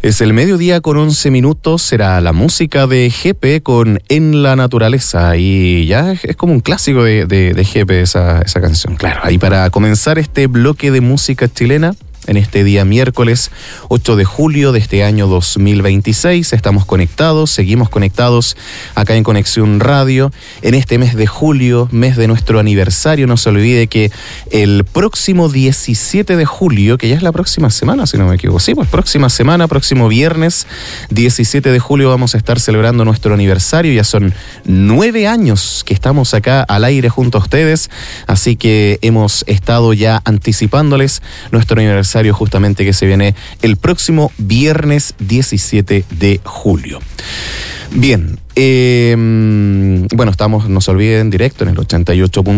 Es el mediodía con 11 minutos, será la música de Jepe con En la Naturaleza, y ya es como un clásico de Jepe esa canción, claro. Ahí para comenzar este bloque de música chilena, en este día miércoles 8 de julio de este año 2026, estamos conectados, seguimos conectados acá en Conexión Radio, en este mes de julio, mes de nuestro aniversario. No se olvide que el próximo 17 de julio, que ya es la próxima semana, si no me equivoco, sí, pues próxima semana, próximo viernes 17 de julio vamos a estar celebrando nuestro aniversario. Ya son 9 años que estamos acá al aire junto a ustedes, así que hemos estado ya anticipándoles nuestro aniversario justamente que se viene el próximo viernes 17 de julio. Bien, bueno, estamos, no se olviden, directo en el 88.1,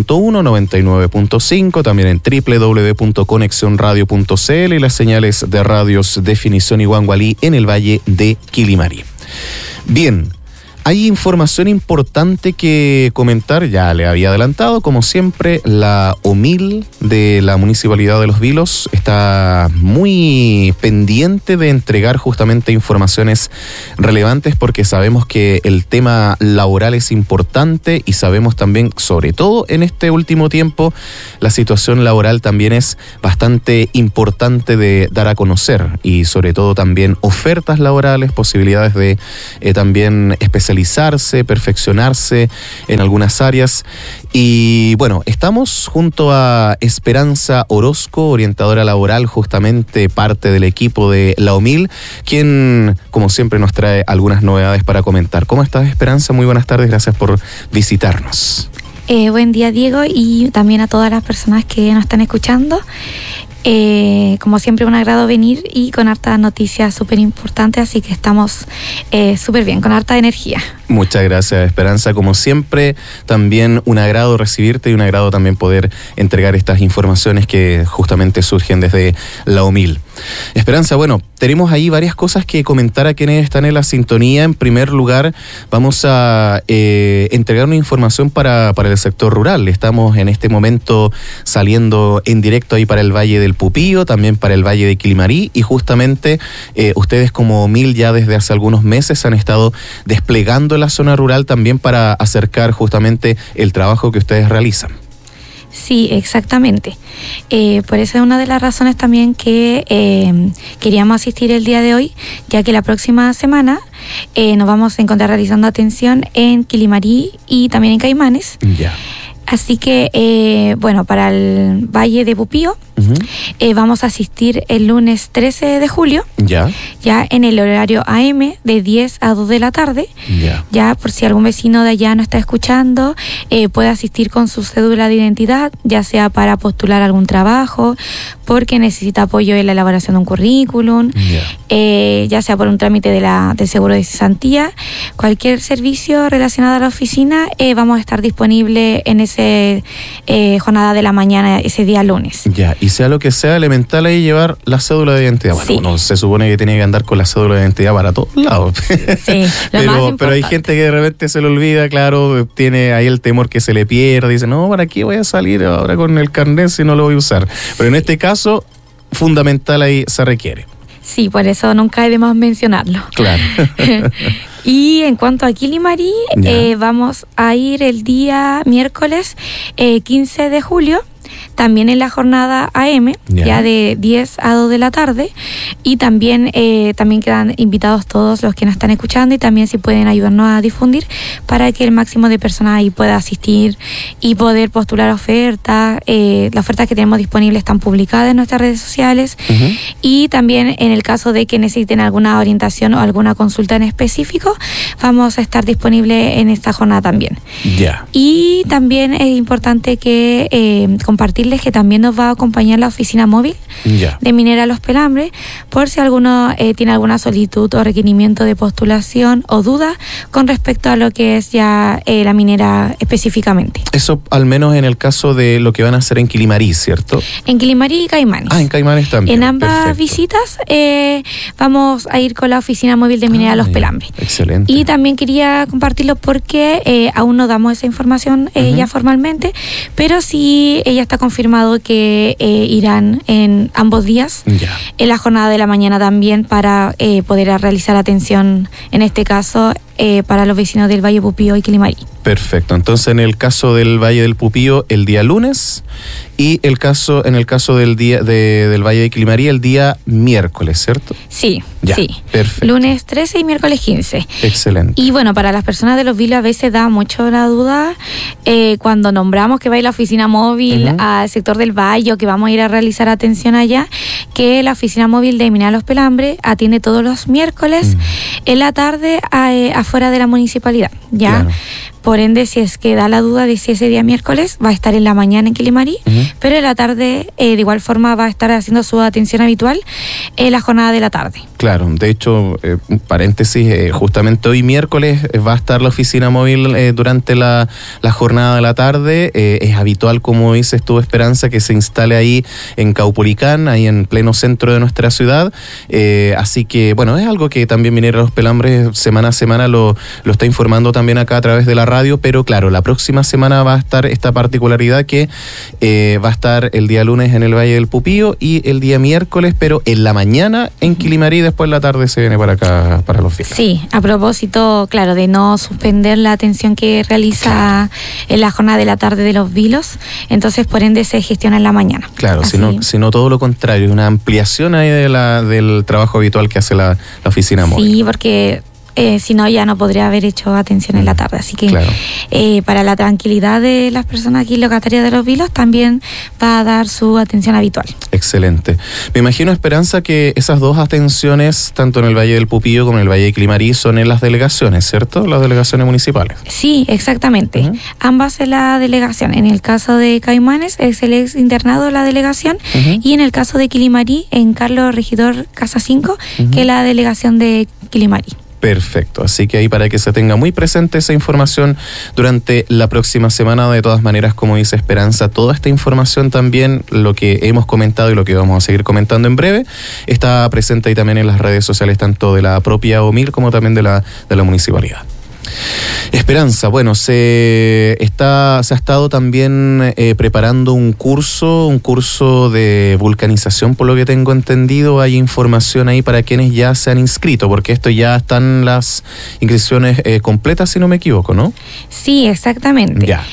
99.5, también en www.conexionradio.cl y las señales de radios Definición y Guangualí en el Valle de Quilimarí. Bien, hay información importante que comentar, ya le había adelantado, como siempre, la OMIL de la Municipalidad de Los Vilos está muy pendiente de entregar justamente informaciones relevantes, porque sabemos que el tema laboral es importante y sabemos también, sobre todo en este último tiempo, la situación laboral también es bastante importante de dar a conocer, y sobre todo también ofertas laborales, posibilidades de también especializarse, perfeccionarse en algunas áreas. Y bueno, estamos junto a Esperanza Orozco, orientadora laboral, justamente parte del equipo de la OMIL, quien como siempre nos trae algunas novedades para comentar. ¿Cómo estás, Esperanza? Muy buenas tardes, gracias por visitarnos. Buen día, Diego, y también a todas las personas que nos están escuchando. Como siempre, un agrado venir y con harta noticias súper importantes, así que estamos súper bien, con harta energía. Muchas gracias, Esperanza. Como siempre, también un agrado recibirte y un agrado también poder entregar estas informaciones que justamente surgen desde la OMIL. Esperanza, bueno, tenemos ahí varias cosas que comentar a quienes están en la sintonía. En primer lugar, vamos a entregar una información para el sector rural. Estamos en este momento saliendo en directo ahí para el Valle del Pupío, también para el Valle de Quilimarí, y justamente ustedes como OMIL ya desde hace algunos meses han estado desplegando la zona rural también para acercar justamente el trabajo que ustedes realizan. Sí, exactamente. Por eso es una de las razones también que queríamos asistir el día de hoy, ya que la próxima semana nos vamos a encontrar realizando atención en Quilimarí y también en Caimanes. Ya. Así que, bueno, para el Valle de Pupío, vamos a asistir el lunes 13 de julio, ya en el horario AM de 10 a 2 de la tarde. Ya por si algún vecino de allá no está escuchando, puede asistir con su cédula de identidad, ya sea para postular algún trabajo, porque necesita apoyo en la elaboración de un currículum, ya sea por un trámite del seguro de cesantía, cualquier servicio relacionado a la oficina, vamos a estar disponible en esa jornada de la mañana, ese día lunes. Ya, y sea lo que sea, elemental ahí llevar la cédula de identidad. Bueno, sí. Uno se supone que tiene que andar con la cédula de identidad para todos lados. Sí, pero hay gente que de repente se le olvida, claro, tiene ahí el temor que se le pierda, dice, no, ¿para qué voy a salir ahora con el carnet si no lo voy a usar? Pero en este caso, fundamental ahí se requiere. Sí, por eso nunca hay de más mencionarlo. Claro. Y en cuanto a Quilimarí, vamos a ir el día miércoles 15 de julio, también en la jornada AM, ya de 10 a 2 de la tarde, y también quedan invitados todos los que nos están escuchando, y también si pueden ayudarnos a difundir para que el máximo de personas ahí pueda asistir y poder postular ofertas. Las ofertas que tenemos disponibles están publicadas en nuestras redes sociales, y también en el caso de que necesiten alguna orientación o alguna consulta en específico, vamos a estar disponibles en esta jornada también. Y también es importante que compartirles que también nos va a acompañar la oficina móvil de Minera Los Pelambres, por si alguno tiene alguna solicitud o requerimiento de postulación o duda con respecto a lo que es ya la minera específicamente. Eso al menos en el caso de lo que van a hacer en Quilimarí, ¿cierto? En Quilimarí y Caimanes. En Caimanes también. En ambas visitas vamos a ir con la oficina móvil de Minera Los Pelambres. Excelente. Y también quería compartirlo porque aún no damos esa información ya formalmente, pero sí ella está confirmado que irán en ambos días, en la jornada de la mañana también, para poder realizar atención, en este caso, para los vecinos del Valle Pupío y Quilimarí. Perfecto. Entonces, en el caso del Valle del Pupío, el día lunes, y en el caso del día del Valle de Quilimarí, el día miércoles, ¿cierto? Sí, sí. Perfecto. Lunes 13 y miércoles 15. Excelente. Y bueno, para las personas de Los Vilos a veces da mucho la duda cuando nombramos que va a ir la oficina móvil al sector del Valle, o que vamos a ir a realizar atención allá, que la oficina móvil de Minera Los Pelambres atiende todos los miércoles en la tarde afuera de la municipalidad, ¿ya? Claro. Por ende, si es que da la duda de si ese día miércoles va a estar en la mañana en Quilimarí, pero en la tarde de igual forma va a estar haciendo su atención habitual en la jornada de la tarde. Claro, de hecho, paréntesis, justamente hoy miércoles va a estar la oficina móvil durante la jornada de la tarde. Es habitual, como dices tú, Esperanza, que se instale ahí en Caupolicán, ahí en pleno centro de nuestra ciudad. Así que, bueno, es algo que también Minera Los Pelambres semana a semana lo está informando también acá a través de la radio, pero claro, la próxima semana va a estar esta particularidad que va a estar el día lunes en el Valle del Pupío y el día miércoles, pero en la mañana en Quilimarí, después en la tarde se viene para acá, para Los Vilos. Sí, a propósito, claro, de no suspender la atención que realiza en la jornada de la tarde de Los Vilos, entonces por ende se gestiona en la mañana. Claro, sino todo lo contrario, una ampliación ahí del trabajo habitual que hace la oficina móvil. Sí, porque si no, ya no podría haber hecho atención en la tarde. Así que para la tranquilidad de las personas aquí locatarias de Los Vilos, también va a dar su atención habitual. Excelente. Me imagino, Esperanza, que esas dos atenciones, tanto en el Valle del Pupío como en el Valle de Quilimarí, son en las delegaciones, ¿cierto? Las delegaciones municipales. Sí, exactamente. Ambas en la delegación. En el caso de Caimanes es el ex internado de la delegación, y en el caso de Quilimarí, en Carlos Regidor Casa 5, que es la delegación de Quilimarí. Perfecto, así que ahí para que se tenga muy presente esa información durante la próxima semana. De todas maneras, como dice Esperanza, toda esta información también, lo que hemos comentado y lo que vamos a seguir comentando en breve, está presente ahí también en las redes sociales, tanto de la propia OMIL como también de la municipalidad. Esperanza, bueno, se ha estado también preparando un curso de vulcanización, por lo que tengo entendido. Hay información ahí para quienes ya se han inscrito, porque esto ya están las inscripciones completas, si no me equivoco, ¿no? Sí, exactamente. Ya.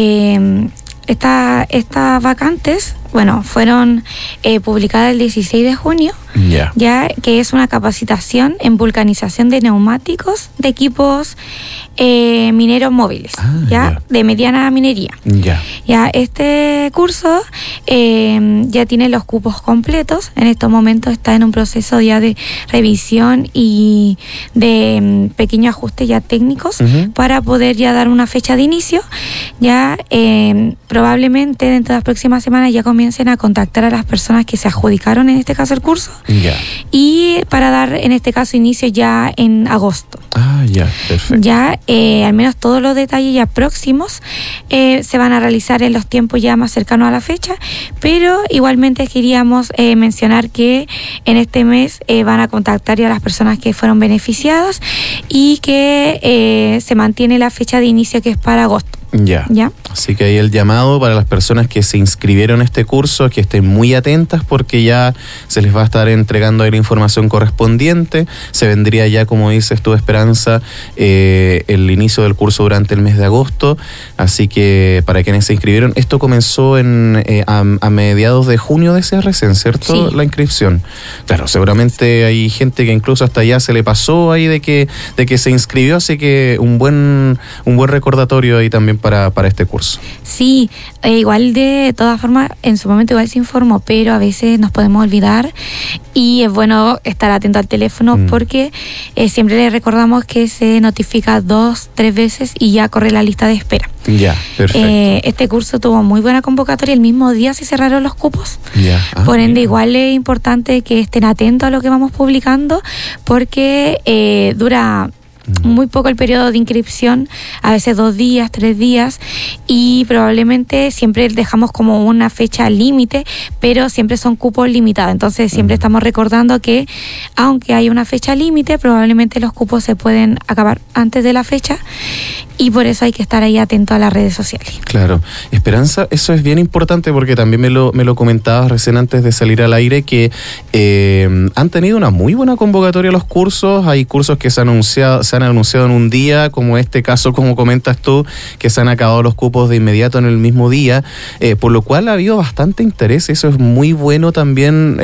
Estas vacantes, bueno, fueron publicadas el 16 de junio, ya que es una capacitación en vulcanización de neumáticos de equipos mineros móviles, de mediana minería. Ya este curso ya tiene los cupos completos. En estos momentos está en un proceso ya de revisión y de pequeños ajustes ya técnicos para poder ya dar una fecha de inicio. Ya probablemente dentro de las próximas semanas ya comiencen a contactar a las personas que se adjudicaron en este caso el curso, y para dar en este caso inicio ya en agosto. Perfecto. Ya al menos todos los detalles ya próximos se van a realizar en los tiempos ya más cercanos a la fecha, pero igualmente queríamos mencionar que en este mes van a contactar ya a las personas que fueron beneficiadas, y que se mantiene la fecha de inicio, que es para agosto. Ya. Así que ahí el llamado para las personas que se inscribieron en este curso, que estén muy atentas, porque ya se les va a estar entregando ahí la información correspondiente. Se vendría ya, como dices tú, Esperanza, el inicio del curso durante el mes de agosto. Así que para quienes se inscribieron, esto comenzó a mediados de junio de ese recién, ¿cierto? Sí. La inscripción. Claro, seguramente hay gente que incluso hasta ya se le pasó ahí de que se inscribió, así que un buen recordatorio ahí también para este curso. Sí, igual de todas formas, en su momento igual se informó, pero a veces nos podemos olvidar, y es bueno estar atento al teléfono, porque siempre le recordamos que se notifica 2-3 veces y ya corre la lista de espera. Ya, perfecto. Este curso tuvo muy buena convocatoria, el mismo día se cerraron los cupos. Por ende, igual es importante que estén atentos a lo que vamos publicando, porque dura muy poco el periodo de inscripción, a veces 2 días, 3 días, y probablemente siempre dejamos como una fecha límite, pero siempre son cupos limitados. Entonces siempre estamos recordando que aunque hay una fecha límite, probablemente los cupos se pueden acabar antes de la fecha, y por eso hay que estar ahí atento a las redes sociales. Claro. Esperanza, eso es bien importante porque también me lo comentabas recién antes de salir al aire, que han tenido una muy buena convocatoria los cursos. Hay cursos que se han anunciado en un día, como este caso, como comentas tú, que se han acabado los cupos de inmediato en el mismo día, por lo cual ha habido bastante interés. Eso es muy bueno también,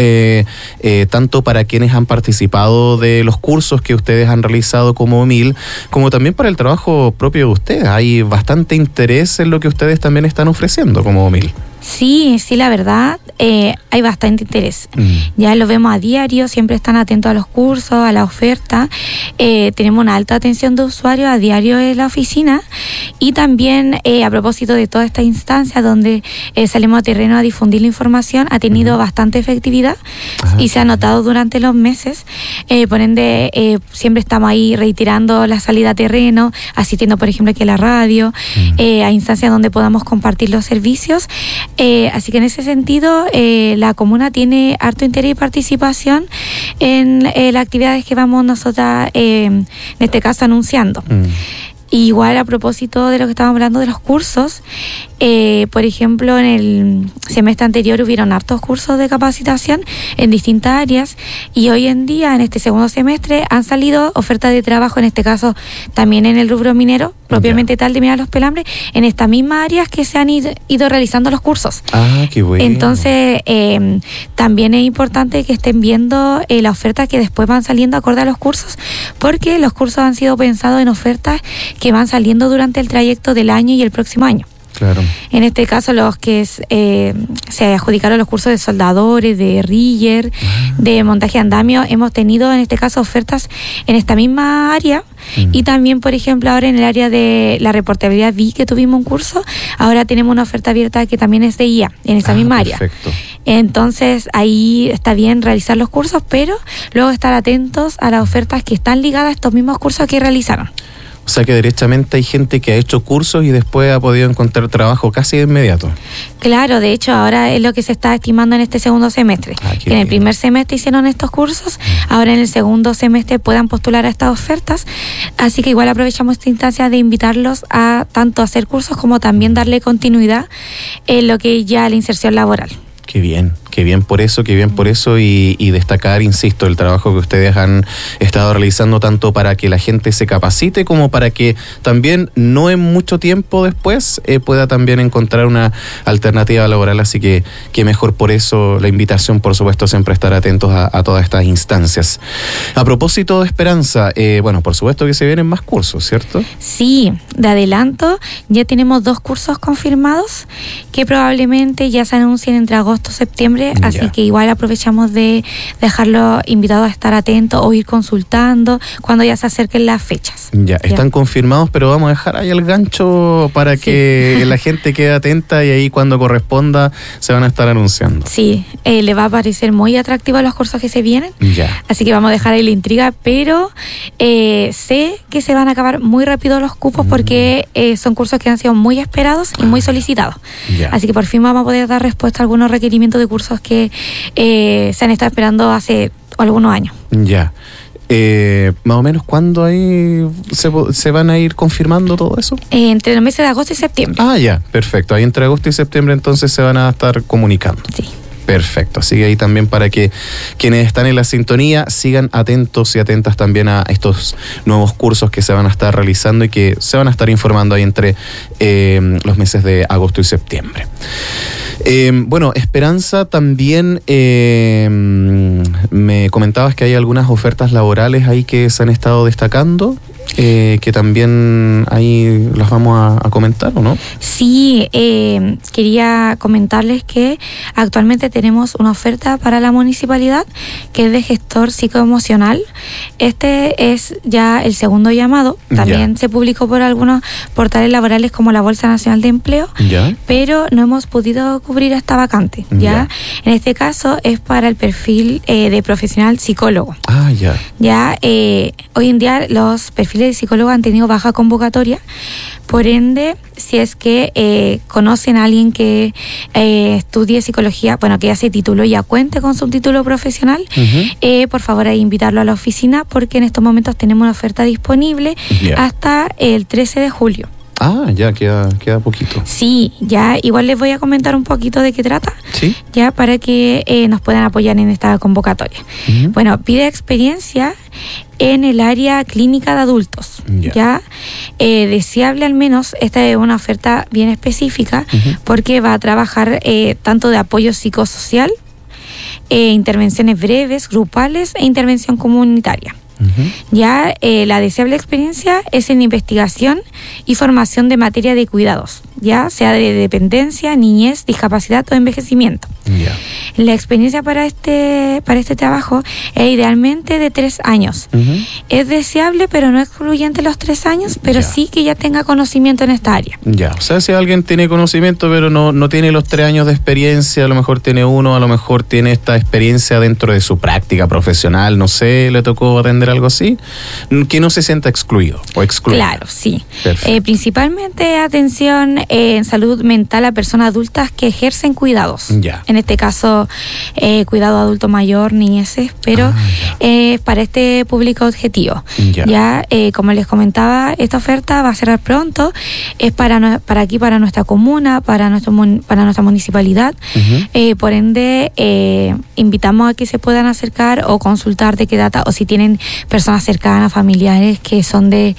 tanto para quienes han participado de los cursos que ustedes han realizado como OMIL, como también para el trabajo propio de ustedes. Hay bastante interés en lo que ustedes también están ofreciendo como OMIL. Sí, la verdad, hay bastante interés. Ya lo vemos a diario, siempre están atentos a los cursos, a la oferta. Tenemos una alta atención de usuarios a diario en la oficina, y también a propósito de toda esta instancia donde salimos a terreno a difundir la información, ha tenido bastante efectividad y se ha notado durante los meses. Por ende, siempre estamos ahí reiterando la salida a terreno, asistiendo, por ejemplo, aquí a la radio, a instancias donde podamos compartir los servicios. Así que en ese sentido la comuna tiene harto interés y participación en las actividades que vamos nosotras en este caso anunciando. Igual a propósito de lo que estábamos hablando de los cursos, por ejemplo, en el semestre anterior hubieron hartos cursos de capacitación en distintas áreas, y hoy en día, en este segundo semestre, han salido ofertas de trabajo, en este caso también en el rubro minero, propiamente tal de Minas Los Pelambres, en estas mismas áreas que se han ido realizando los cursos. Qué bueno. Entonces, también es importante que estén viendo las ofertas que después van saliendo acorde a los cursos, porque los cursos han sido pensados en ofertas que van saliendo durante el trayecto del año y el próximo año. Claro. En este caso, los que se adjudicaron los cursos de soldadores, de rigger, de montaje de andamio, hemos tenido en este caso ofertas en esta misma área. Y también, por ejemplo, ahora en el área de la reportabilidad vi que tuvimos un curso, ahora tenemos una oferta abierta que también es de IA, en esa misma área. Perfecto. Entonces ahí está bien realizar los cursos, pero luego estar atentos a las ofertas que están ligadas a estos mismos cursos que realizaron. O sea que derechamente hay gente que ha hecho cursos y después ha podido encontrar trabajo casi de inmediato. Claro, de hecho ahora es lo que se está estimando en este segundo semestre. Que en el primer semestre hicieron estos cursos, ahora en el segundo semestre puedan postular a estas ofertas. Así que igual aprovechamos esta instancia de invitarlos a tanto hacer cursos como también darle continuidad en lo que es ya la inserción laboral. Qué bien por eso, y destacar, insisto, el trabajo que ustedes han estado realizando tanto para que la gente se capacite como para que también no en mucho tiempo después pueda también encontrar una alternativa laboral, así que mejor por eso la invitación, por supuesto, siempre estar atentos a todas estas instancias. A propósito de Esperanza, bueno, por supuesto que se vienen más cursos, ¿cierto? Sí, de adelanto, ya tenemos 2 cursos confirmados que probablemente ya se anuncien entre agosto y septiembre, así que igual aprovechamos de dejarlos invitados a estar atentos o ir consultando cuando ya se acerquen las fechas. Ya, están confirmados, pero vamos a dejar ahí el gancho para que la gente quede atenta, y ahí cuando corresponda se van a estar anunciando. Sí, le va a parecer muy atractivo los cursos que se vienen, así que vamos a dejar ahí la intriga, pero sé que se van a acabar muy rápido los cupos porque son cursos que han sido muy esperados y muy solicitados. Así que por fin vamos a poder dar respuesta a algunos requerimientos de cursos que se han estado esperando hace algunos años. Ya. Más o menos, ¿cuándo ahí se van a ir confirmando todo eso? Entre los meses de agosto y septiembre. Ya, perfecto. Ahí entre agosto y septiembre entonces se van a estar comunicando. Sí. Perfecto, así que ahí también para que quienes están en la sintonía sigan atentos y atentas también a estos nuevos cursos que se van a estar realizando y que se van a estar informando ahí entre los meses de agosto y septiembre. Bueno, Esperanza, también me comentabas que hay algunas ofertas laborales ahí que se han estado destacando, que también ahí las vamos a comentar, ¿o no? Sí, quería comentarles que actualmente tenemos una oferta para la municipalidad que es de gestor psicoemocional. Este es ya el segundo llamado, también se publicó por algunos portales laborales como la Bolsa Nacional de Empleo, pero no hemos podido cubrir esta vacante. En este caso es para el perfil de profesional psicólogo. Hoy en día los perfiles perfiles de psicólogos han tenido baja convocatoria. Por ende, si es que conocen a alguien que estudie psicología, bueno, que ya se tituló y ya cuente con su título profesional, por favor, invitarlo a la oficina, porque en estos momentos tenemos una oferta disponible hasta el 13 de julio. Ah, ya queda poquito. Sí, ya igual les voy a comentar un poquito de qué trata, ¿sí? Ya para que nos puedan apoyar en esta convocatoria. Bueno, pide experiencia en el área clínica de adultos, ya deseable al menos. Esta es una oferta bien específica porque va a trabajar tanto de apoyo psicosocial, intervenciones breves, grupales e intervención comunitaria. Ya la deseable experiencia es en investigación y formación de materia de cuidados, ya sea de dependencia, niñez, discapacidad o envejecimiento. La experiencia para este trabajo es idealmente de 3 años. Es deseable, pero no excluyente los 3 años, pero sí que ya tenga conocimiento en esta área. Ya, o sea, si alguien tiene conocimiento, pero no tiene los 3 años de experiencia, a lo mejor tiene 1, a lo mejor tiene esta experiencia dentro de su práctica profesional, no sé, le tocó atender algo así, que no se sienta excluido o excluido. Claro, sí. Principalmente atención en salud mental a personas adultas que ejercen cuidados. En este caso, cuidado adulto mayor, niñeces, pero para este público objetivo. Como les comentaba, esta oferta va a cerrar pronto, es para aquí, para nuestra comuna, para nuestra municipalidad. Por ende, invitamos a que se puedan acercar o consultar de qué data, o si tienen personas cercanas, familiares que son de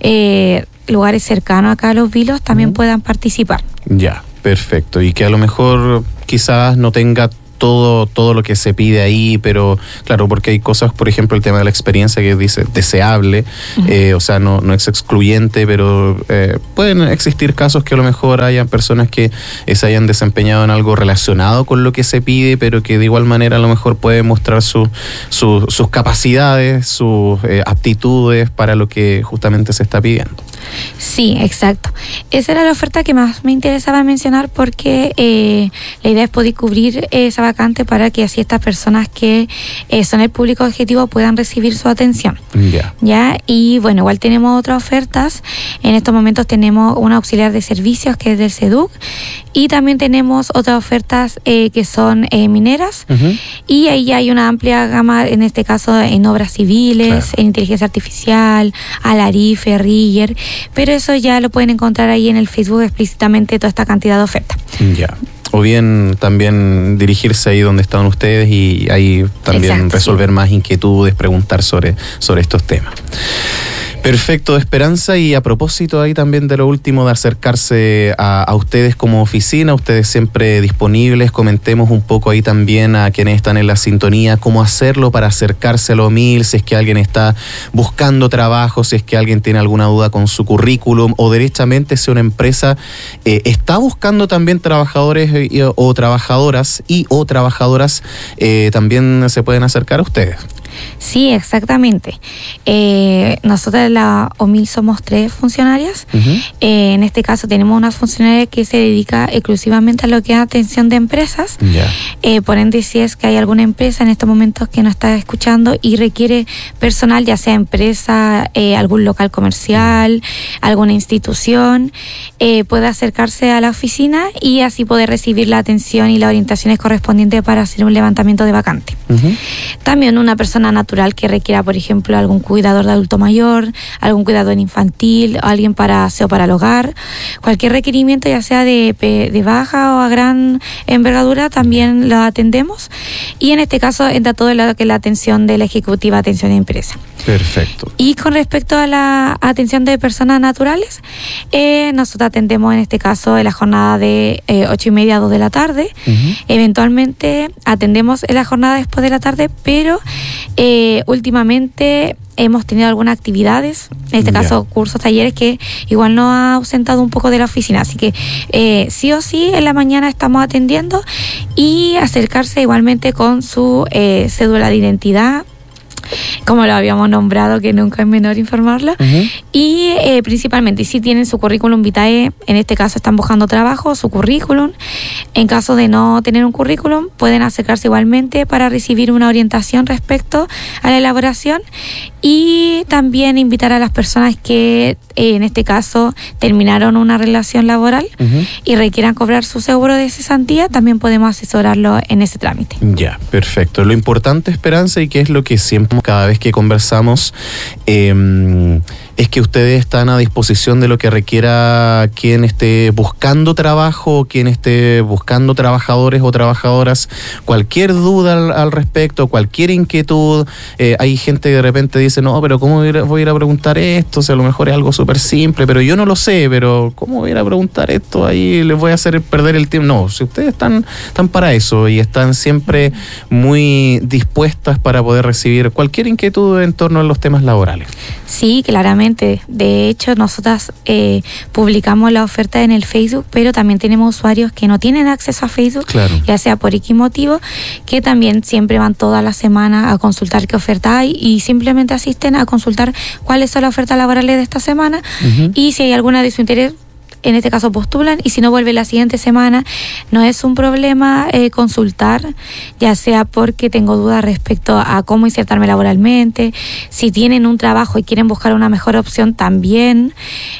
lugares cercanos acá a Los Vilos, también puedan participar. Ya, perfecto. Y que a lo mejor quizás no tenga todo lo que se pide ahí, pero claro, porque hay cosas, por ejemplo, el tema de la experiencia que dice deseable, o sea, no es excluyente, pero pueden existir casos que a lo mejor hayan personas que se hayan desempeñado en algo relacionado con lo que se pide, pero que de igual manera a lo mejor pueden mostrar sus capacidades, sus aptitudes para lo que justamente se está pidiendo. Sí, exacto. Esa era la oferta que más me interesaba mencionar, porque la idea es poder cubrir esa vacante para que así estas personas que son el público objetivo puedan recibir su atención. ¿Ya? Y bueno, igual tenemos otras ofertas. En estos momentos tenemos un auxiliar de servicios que es del SEDUC, y también tenemos otras ofertas que son mineras, y ahí hay una amplia gama, en este caso en obras civiles, en inteligencia artificial, Alarife, Rigger, pero eso ya lo pueden encontrar ahí en el Facebook explícitamente, toda esta cantidad de ofertas. O bien también dirigirse ahí donde están ustedes y ahí también resolver más inquietudes, preguntar sobre estos temas. Perfecto, Esperanza. Y a propósito ahí también de lo último, de acercarse a ustedes como oficina, ustedes siempre disponibles, comentemos un poco ahí también a quienes están en la sintonía cómo hacerlo para acercarse a lo 1000, si es que alguien está buscando trabajo, si es que alguien tiene alguna duda con su currículum, o derechamente si una empresa está buscando también trabajadores o trabajadoras también se pueden acercar a ustedes. Sí, exactamente. Nosotros en la OMIL somos 3 funcionarias. En este caso tenemos una funcionaria que se dedica exclusivamente a lo que es atención de empresas. Por ende, si es que hay alguna empresa en estos momentos que nos está escuchando y requiere personal, ya sea empresa, algún local comercial, alguna institución, puede acercarse a la oficina y así poder recibir la atención y las orientaciones correspondientes para hacer un levantamiento de vacante. También una persona natural que requiera, por ejemplo, algún cuidador de adulto mayor, algún cuidador infantil, alguien para aseo para el hogar, cualquier requerimiento, ya sea de baja o a gran envergadura, también lo atendemos. Y en este caso entra todo lo que es la atención de la ejecutiva, atención de empresa. Perfecto. Y con respecto a la atención de personas naturales, nosotros atendemos en este caso en la jornada de 8:30 a 2 de la tarde. Eventualmente atendemos en la jornada después de la tarde, pero últimamente hemos tenido algunas actividades, en este caso cursos, talleres, que igual nos ha ausentado un poco de la oficina, así que sí o sí en la mañana estamos atendiendo, y acercarse igualmente con su cédula de identidad, como lo habíamos nombrado, que nunca es menor informarlo. Y principalmente, si tienen su currículum vitae, en este caso están buscando trabajo, su currículum. En caso de no tener un currículum, pueden acercarse igualmente para recibir una orientación respecto a la elaboración, y también invitar a las personas que en este caso terminaron una relación laboral y requieran cobrar su seguro de cesantía, también podemos asesorarlo en ese trámite. Ya, perfecto. Lo importante, Esperanza, y que es lo que siempre cada vez que conversamos, es que ustedes están a disposición de lo que requiera quien esté buscando trabajo, quien esté buscando trabajadores o trabajadoras, cualquier duda al respecto, cualquier inquietud. Hay gente que de repente dice, no, pero ¿cómo voy a ir a preguntar esto? O sea, a lo mejor es algo súper simple, pero yo no lo sé, pero ¿cómo voy a ir a preguntar esto? Ahí les voy a hacer perder el tiempo. No, si ustedes están para eso y están siempre muy dispuestas para poder recibir cualquier inquietud en torno a los temas laborales. Sí, claramente. De hecho, nosotras publicamos la oferta en el Facebook, pero también tenemos usuarios que no tienen acceso a Facebook, claro, ya sea por X motivo, que también siempre van toda la semana a consultar qué oferta hay y simplemente asisten a consultar cuáles son las ofertas laborales de esta semana y si hay alguna de su interés, en este caso postulan, y si no, vuelve la siguiente semana. No es un problema consultar, ya sea porque tengo dudas respecto a cómo insertarme laboralmente, si tienen un trabajo y quieren buscar una mejor opción también.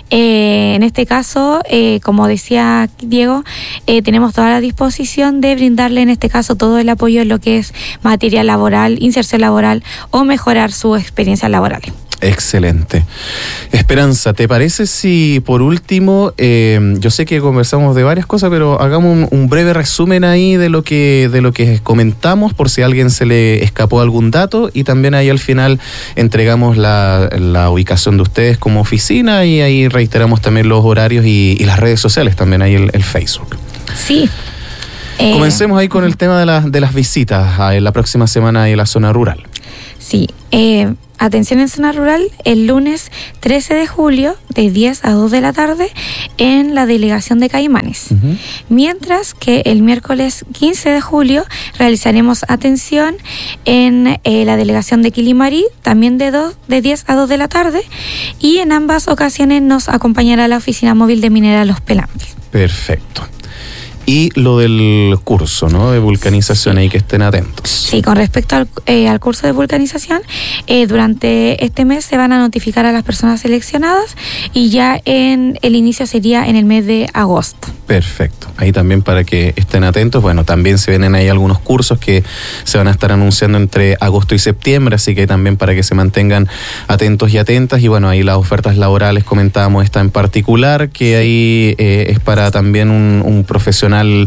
En este caso, como decía Diego, tenemos toda la disposición de brindarle en este caso todo el apoyo en lo que es materia laboral, inserción laboral o mejorar su experiencia laboral. Excelente. Esperanza, ¿te parece si por último, yo sé que conversamos de varias cosas, pero hagamos un breve resumen ahí de lo que comentamos, por si a alguien se le escapó algún dato, y también ahí al final entregamos la ubicación de ustedes como oficina, y ahí reiteramos también los horarios y las redes sociales, también ahí el Facebook. Sí. Comencemos ahí con el tema de las visitas en la próxima semana en la zona rural. Sí, atención en zona rural, el lunes 13 de julio de 10 a 2 de la tarde en la delegación de Caimanes. Mientras que el miércoles 15 de julio realizaremos atención en la delegación de Quilimarí, también de 10 a 2 de la tarde, y en ambas ocasiones nos acompañará la oficina móvil de Minera Los Pelambres. Perfecto. Y lo del curso, ¿no?, de vulcanización, ahí que estén atentos. Sí, con respecto al curso de vulcanización, durante este mes se van a notificar a las personas seleccionadas y ya el inicio sería en el mes de agosto. Perfecto. Ahí también para que estén atentos. Bueno, también se vienen ahí algunos cursos que se van a estar anunciando entre agosto y septiembre, así que también para que se mantengan atentos y atentas. Y bueno, ahí las ofertas laborales, comentábamos esta en particular, que ahí es para también un profesional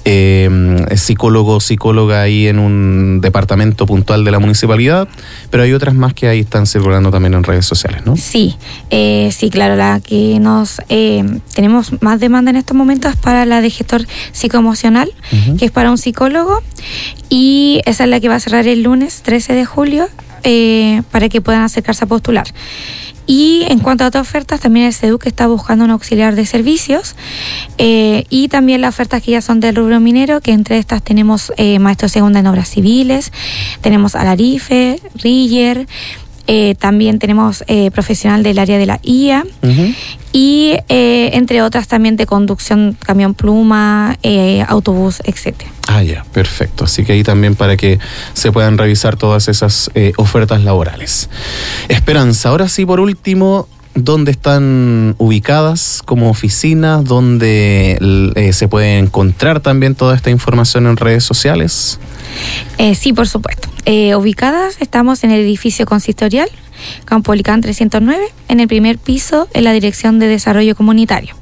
psicóloga ahí en un departamento puntual de la municipalidad, pero hay otras más que ahí están circulando también en redes sociales, ¿no? Sí, sí, claro, la que tenemos más demanda en estos momentos es para la de gestor psicoemocional, que es para un psicólogo, y esa es la que va a cerrar el lunes 13 de julio para que puedan acercarse a postular. Y en cuanto a otras ofertas, también el SEDUC está buscando un auxiliar de servicios, y también las ofertas que ya son del rubro minero, que entre estas tenemos maestro segunda en obras civiles, tenemos Alarife, Riller, también tenemos profesional del área de la IA, y entre otras también de conducción, camión pluma, autobús, etcétera. Ah, ya, perfecto. Así que ahí también para que se puedan revisar todas esas ofertas laborales. Esperanza, ahora sí, por último, ¿dónde están ubicadas como oficinas? ¿Dónde se puede encontrar también toda esta información en redes sociales? Sí, por supuesto. Ubicadas estamos en el edificio consistorial, Campo Licán 309, en el primer piso, en la Dirección de Desarrollo Comunitario.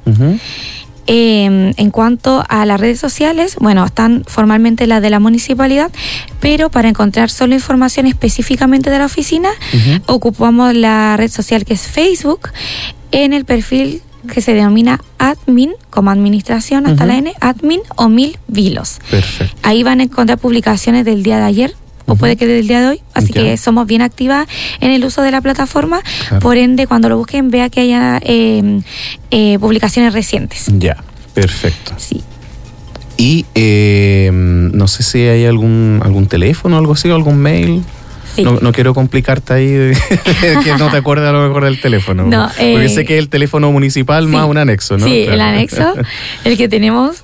En cuanto a las redes sociales, bueno, están formalmente las de la municipalidad, pero para encontrar solo información específicamente de la oficina, ocupamos la red social que es Facebook, en el perfil que se denomina admin, como administración hasta la N, admin o 1000 Vilos. Perfecto. Ahí van a encontrar publicaciones del día de ayer, o puede que del día de hoy, así que somos bien activas en el uso de la plataforma, por ende cuando lo busquen vea que haya publicaciones recientes. Ya, perfecto. Sí. Y no sé si hay algún teléfono o algo así, o algún mail. Sí. No quiero complicarte ahí, que no te acuerdas a lo mejor del teléfono. No, porque sé que es el teléfono municipal más un anexo, ¿no? Sí, claro. El anexo, el que tenemos.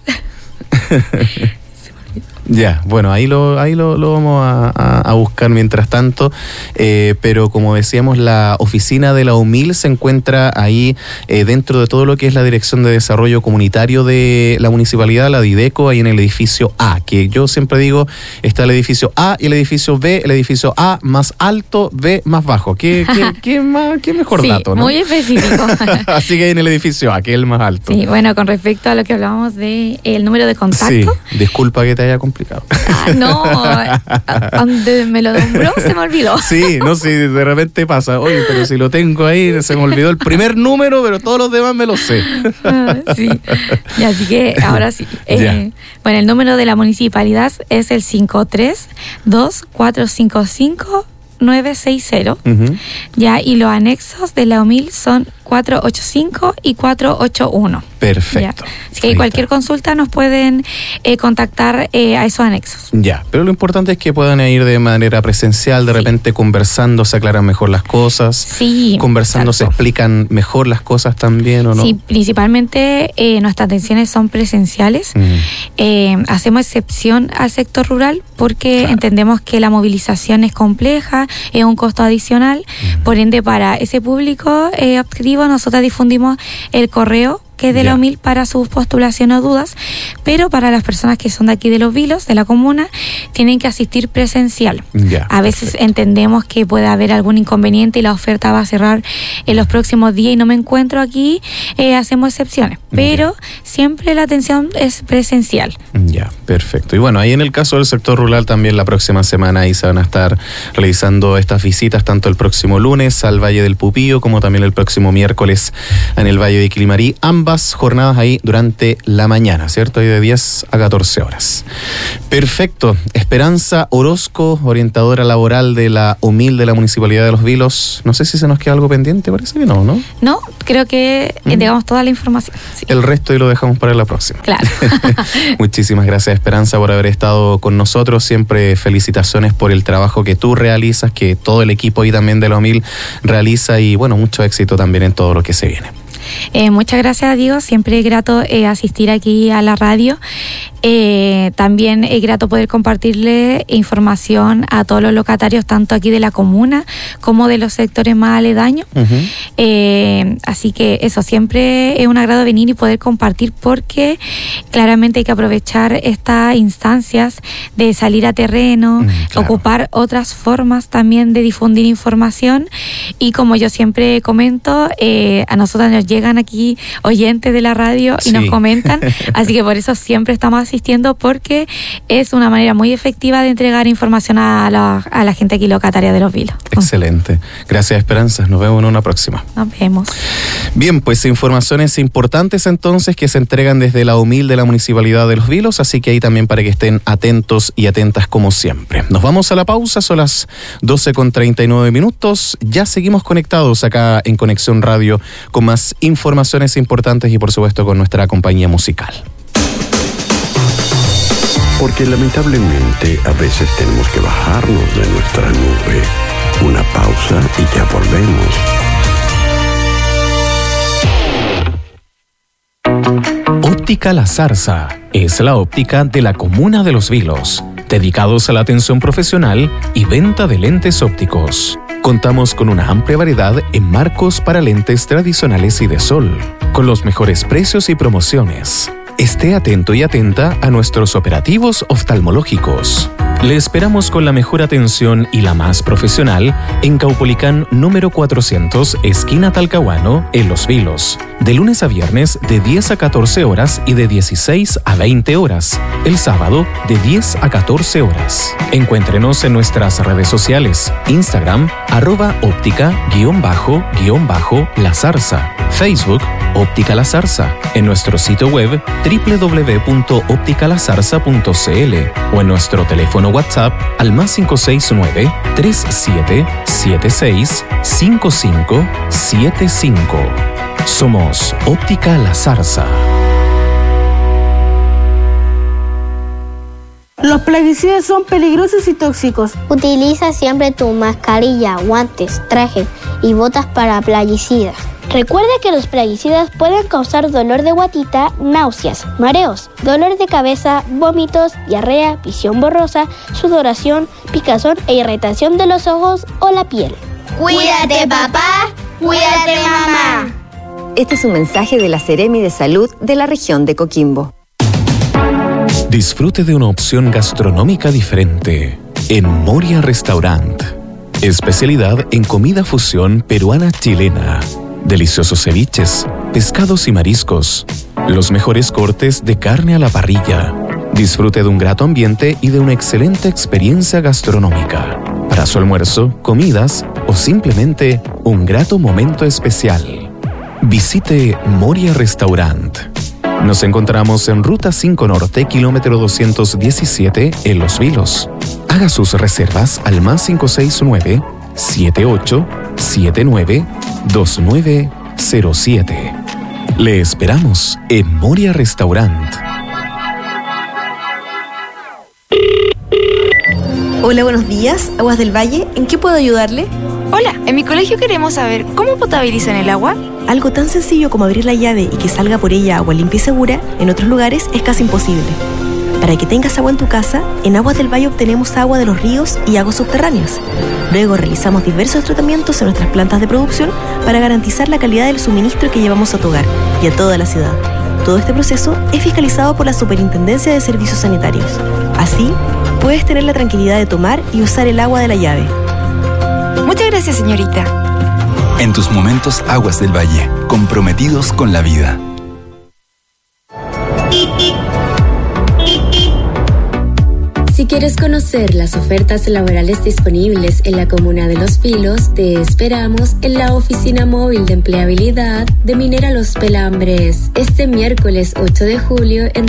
Ya, bueno, ahí lo vamos a buscar mientras tanto, pero como decíamos, la oficina de la UMIL se encuentra ahí dentro de todo lo que es la Dirección de Desarrollo Comunitario de la Municipalidad, la Dideco, ahí en el edificio A, que yo siempre digo, está el edificio A y el edificio B, el edificio A más alto, B más bajo. ¿Qué mejor sí, dato, no? Muy específico. Así que en el edificio A, que es el más alto. Sí, bueno, con respecto a lo que hablábamos de el número de contacto. Sí, disculpa que te haya complicado. No, donde me lo nombró se me olvidó. Sí, no, sí, de repente pasa. Oye, pero si lo tengo ahí, se me olvidó el primer número, pero todos los demás me los sé. Sí, y así que ahora sí. Bueno, el número de la municipalidad es el 532-455-960. Ya, y los anexos de la UMIL son 485 y 481. Perfecto. Ya. Así que cualquier consulta nos pueden contactar a esos anexos. Ya, pero lo importante es que puedan ir de manera presencial, de repente conversando se aclaran mejor las cosas. Sí. Conversando se explican mejor las cosas también, ¿o no? Sí, principalmente nuestras atenciones son presenciales. Hacemos excepción al sector rural porque entendemos que la movilización es compleja, es un costo adicional. Por ende, para ese público objetivo, nosotros difundimos el correo que es de la UMIL para sus postulaciones o dudas, pero para las personas que son de aquí de Los Vilos, de la comuna, tienen que asistir presencial. A veces entendemos que puede haber algún inconveniente y la oferta va a cerrar en los próximos días y no me encuentro aquí, hacemos excepciones, pero siempre la atención es presencial. Ya, perfecto. Y bueno, ahí en el caso del sector rural también la próxima semana ahí se van a estar realizando estas visitas, tanto el próximo lunes al Valle del Pupío como también el próximo miércoles en el Valle de Quilimarí. Ambas jornadas ahí durante la mañana, ¿cierto? Ahí de 10 a 14 horas. Perfecto. Esperanza Orozco, orientadora laboral de la UMIL de la Municipalidad de Los Vilos. No sé si se nos queda algo pendiente, parece que no, ¿no? No, creo que digamos toda la información. Sí. El resto y lo dejamos para la próxima. Claro. Muchísimas gracias, Esperanza, por haber estado con nosotros. Siempre felicitaciones por el trabajo que tú realizas, que todo el equipo ahí también de la UMIL realiza y bueno, mucho éxito también en todo lo que se viene. Muchas gracias, Diego. Siempre es grato asistir aquí a la radio. También es grato poder compartirle información a todos los locatarios, tanto aquí de la comuna como de los sectores más aledaños. Así que eso, siempre es un agrado venir y poder compartir, porque claramente hay que aprovechar estas instancias de salir a terreno, ocupar otras formas también de difundir información. Y como yo siempre comento, a nosotros nos llegan aquí oyentes de la radio y nos comentan, así que por eso siempre estamos asistiendo, porque es una manera muy efectiva de entregar información a la gente aquí locataria de Los Vilos. Excelente. Gracias, Esperanza. Nos vemos en una próxima. Nos vemos. Bien, pues informaciones importantes entonces que se entregan desde la UMIL de la Municipalidad de Los Vilos, así que ahí también para que estén atentos y atentas como siempre. Nos vamos a la pausa, son las 12:39. Ya seguimos conectados acá en Conexión Radio con más informaciones importantes y por supuesto con nuestra compañía musical. Porque lamentablemente a veces tenemos que bajarnos de nuestra nube. Una pausa y ya volvemos. Óptica La Zarza es la óptica de la comuna de Los Vilos, dedicados a la atención profesional y venta de lentes ópticos. Contamos con una amplia variedad en marcos para lentes tradicionales y de sol, con los mejores precios y promociones. Esté atento y atenta a nuestros operativos oftalmológicos. Le esperamos con la mejor atención y la más profesional en Caupolicán número 400, esquina Talcahuano, en Los Vilos. De lunes a viernes de 10 a 14 horas y de 16 a 20 horas. El sábado de 10 a 14 horas. Encuéntrenos en nuestras redes sociales. Instagram, @óptica_La Zarza. Facebook, Óptica La Zarza. En nuestro sitio web www.opticalazarza.cl o en nuestro teléfono WhatsApp al +569 3776 5575. Somos Óptica La Zarza. Los plaguicidas son peligrosos y tóxicos. Utiliza siempre tu mascarilla, guantes, traje y botas para plaguicidas. Recuerda que los plaguicidas pueden causar dolor de guatita, náuseas, mareos, dolor de cabeza, vómitos, diarrea, visión borrosa, sudoración, picazón e irritación de los ojos o la piel. Cuídate, papá. Cuídate, mamá. Este es un mensaje de la Seremi de Salud de la región de Coquimbo. Disfrute de una opción gastronómica diferente en Moria Restaurant. Especialidad en comida fusión peruana-chilena. Deliciosos ceviches, pescados y mariscos. Los mejores cortes de carne a la parrilla. Disfrute de un grato ambiente y de una excelente experiencia gastronómica. Para su almuerzo, comidas o simplemente un grato momento especial. Visite Moria Restaurant. Nos encontramos en Ruta 5 Norte, kilómetro 217, en Los Vilos. Haga sus reservas al +569 7879 2907. Le esperamos en Moria Restaurant. Hola, buenos días. Aguas del Valle, ¿en qué puedo ayudarle? Hola, en mi colegio queremos saber cómo potabilizan el agua. Algo tan sencillo como abrir la llave y que salga por ella agua limpia y segura, en otros lugares es casi imposible. Para que tengas agua en tu casa, en Aguas del Valle obtenemos agua de los ríos y aguas subterráneas. Luego realizamos diversos tratamientos en nuestras plantas de producción para garantizar la calidad del suministro que llevamos a tu hogar y a toda la ciudad. Todo este proceso es fiscalizado por la Superintendencia de Servicios Sanitarios. Así, puedes tener la tranquilidad de tomar y usar el agua de la llave. Muchas gracias, señorita. En tus momentos, Aguas del Valle, comprometidos con la vida. Si quieres conocer las ofertas laborales disponibles en la comuna de Los Vilos, te esperamos en la oficina móvil de empleabilidad de Minera Los Pelambres, este miércoles 8 de julio en